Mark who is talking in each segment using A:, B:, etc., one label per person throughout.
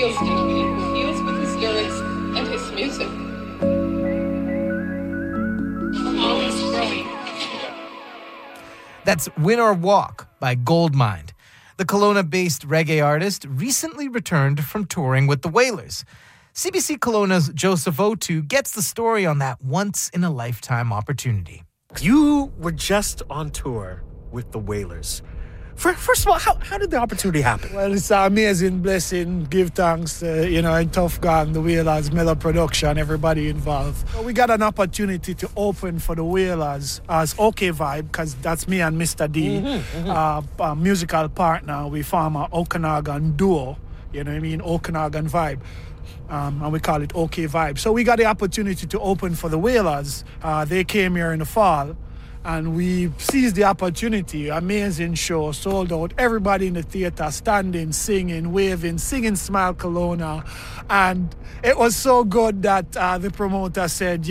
A: feels deeply, feels with his lyrics and his music. Always growing.
B: That's Win or Walk by Goldmind. The Kelowna-based reggae artist recently returned from touring with the Wailers. CBC Kelowna's Joseph Otu gets the story on that once-in-a-lifetime opportunity.
C: You were just on tour with the Wailers. First of all, how did the opportunity happen?
D: Well, it's an amazing blessing. Give thanks to, and Tough Gang, the Wailers, Miller Production, everybody involved. So we got an opportunity to open for the Wailers as OK Vibe, because that's me and Mr. D, a musical partner. We form an Okanagan duo, Okanagan Vibe. And we call it OK Vibe. So we got the opportunity to open for the Wailers. They came here in the fall. And we seized the opportunity. Amazing show, sold out. Everybody in the theater standing, singing, waving, singing Smile Kelowna. And it was so good that the promoter said,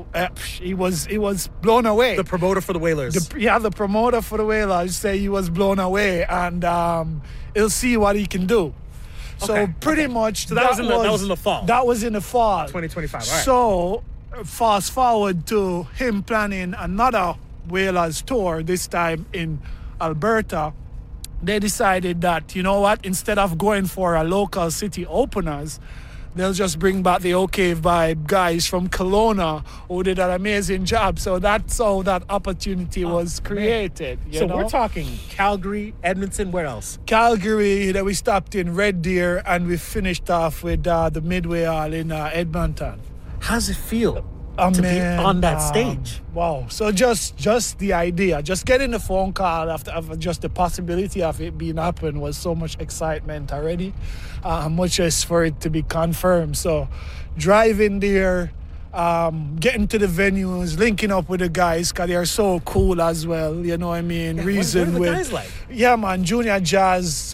D: he was blown away.
C: The promoter for the Wailers.
D: The promoter for the Wailers said he was blown away. And he'll see what he can do. So pretty much
C: so that was in the fall.
D: That was in the fall.
C: 2025, all right.
D: So fast forward to him planning another Wailers tour, this time in Alberta. They decided that, instead of going for a local city openers, they'll just bring back the OK Vibe guys from Kelowna who did an amazing job. So that's how that opportunity was created.
C: So we're talking Calgary, Edmonton, where else?
D: Calgary, then we stopped in Red Deer, and we finished off with the Midway Hall in Edmonton.
C: How does it feel to be on that stage?
D: Wow. So just the idea, just getting the phone call after just the possibility of it being happen was so much excitement already, much as for it to be confirmed. So driving there, getting to the venues, linking up with the guys, because they are so cool as well, you know what I mean?
C: Yeah,
D: Reason
C: what are the
D: with
C: guys like?
D: Yeah, man, Junior Jazz,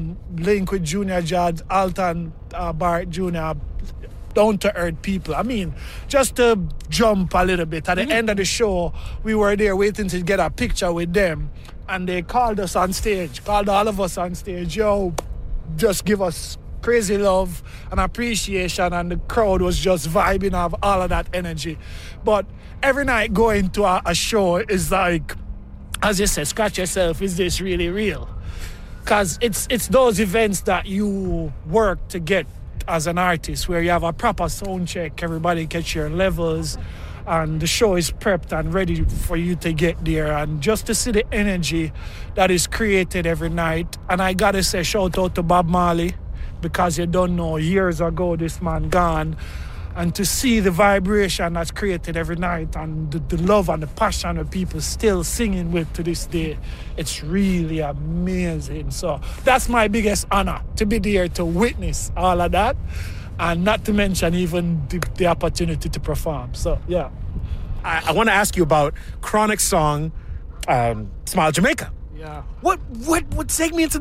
D: link with Junior Jazz, Alton Barrett Jr., down-to-earth people. I mean, just to jump a little bit, at the end of the show, we were there waiting to get a picture with them, and they called us on stage, called all of us on stage, just give us crazy love and appreciation, and the crowd was just vibing off all of that energy. But every night going to a show is like, as you said, scratch yourself, is this really real? Because it's those events that you work to get as an artist, where you have a proper sound check, everybody gets your levels, and the show is prepped and ready for you to get there. And just to see the energy that is created every night. And I gotta say, shout out to Bob Marley, because you don't know, years ago this man gone, and to see the vibration that's created every night, and the love and the passion of people still singing with to this day, it's really amazing. So that's my biggest honor, to be there to witness all of that, and not to mention even the opportunity to perform. So yeah.
C: I want to ask you about Chronic's song, Smile Jamaica.
D: Yeah.
C: What segments